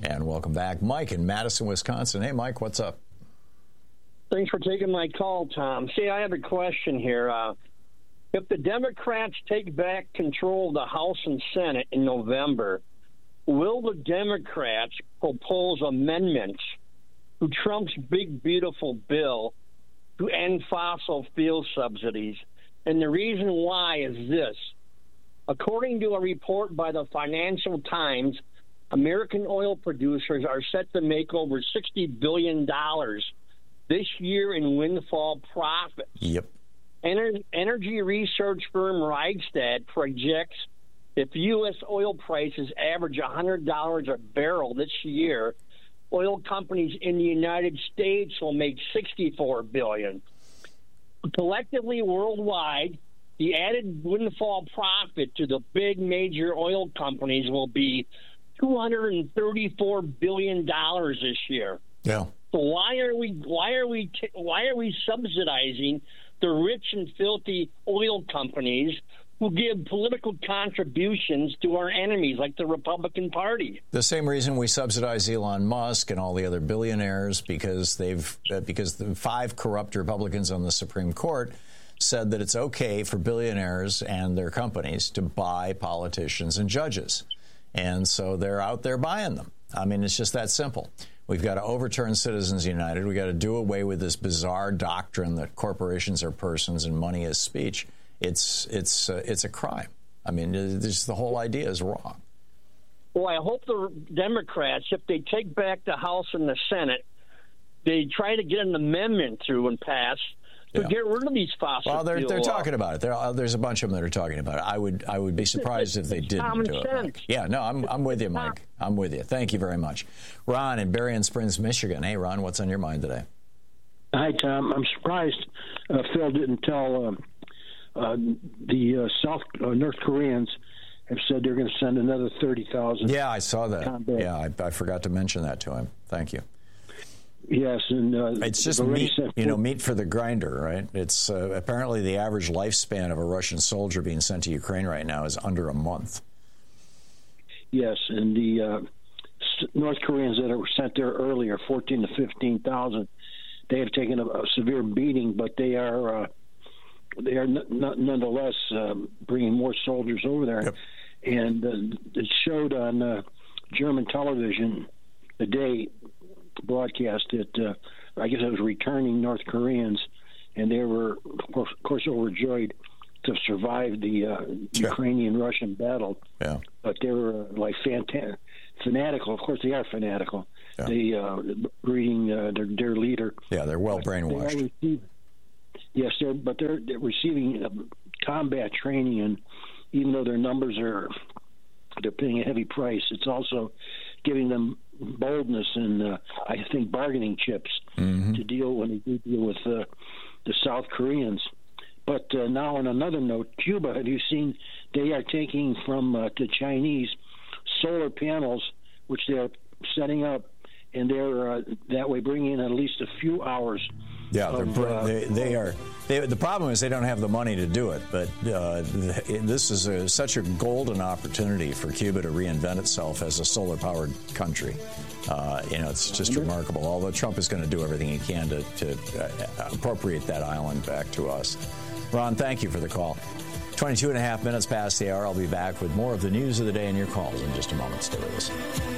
And welcome back, Mike in Madison, Wisconsin. Hey, Mike, what's up? Thanks for taking my call, Tom. See, I have a question here. If the Democrats take back control of the House and Senate in November, will the Democrats propose amendments to Trump's big, beautiful bill to end fossil fuel subsidies? And the reason why is this. According to a report by the Financial Times, American oil producers are set to make over $60 billion this year in windfall profits. Yep. Energy research firm Rystad projects if U.S. oil prices average $100 a barrel this year, oil companies in the United States will make $64 billion. Collectively worldwide, the added windfall profit to the big major oil companies will be $234 billion this year. Yeah. So why are we subsidizing the rich and filthy oil companies who give political contributions to our enemies, like the Republican Party? The same reason we subsidize Elon Musk and all the other billionaires, because the 5 corrupt Republicans on the Supreme Court said that it's okay for billionaires and their companies to buy politicians and judges. And so they're out there buying them. I mean, it's just that simple. We've got to overturn Citizens United. We've got to do away with this bizarre doctrine that corporations are persons and money is speech. It's a crime. I mean, the whole idea is wrong. Well, I hope the Democrats, if they take back the House and the Senate, they try to get an amendment through and pass to get rid of these fossil fuel. Well, they're talking about it. There's a bunch of them that are talking about it. I would be surprised if they didn't do it. Mike. Yeah, no, I'm with you, Mike. I'm with you. Thank you very much. Ron in Berrien Springs, Michigan. Hey, Ron, what's on your mind today? Hi, Tom. I'm surprised Phil didn't tell the North Koreans have said they're going to send another 30,000. Yeah, I saw that. Combat. Yeah, I forgot to mention that to him. Thank you. Yes, and it's just meat, meat for the grinder, right? It's apparently the average lifespan of a Russian soldier being sent to Ukraine right now is under a month. Yes, and the North Koreans that were sent there earlier, 14 to 15,000, they have taken a severe beating, but they are nonetheless bringing more soldiers over there. Yep. And it showed on German television today, broadcast that I guess it was returning North Koreans, and they were, of course, overjoyed to survive the Ukrainian-Russian battle. Yeah. But they were like fanatical. Of course, they are fanatical. Yeah. They reading their leader. Yeah, they're well brainwashed. Yes, they're receiving combat training, and even though their numbers they're paying a heavy price, it's also giving them boldness and I think bargaining chips to deal when they do deal with the South Koreans. But now on another note, Cuba, have you seen they are taking from the Chinese solar panels, which they're setting up, and they're that way bringing in at least a few hours. Yeah, they are. The problem is they don't have the money to do it. But this is such a golden opportunity for Cuba to reinvent itself as a solar-powered country. It's just remarkable. Although Trump is going to do everything he can to appropriate that island back to us. Ron, thank you for the call. 22 and a half minutes past the hour. I'll be back with more of the news of the day and your calls in just a moment. Stay with us.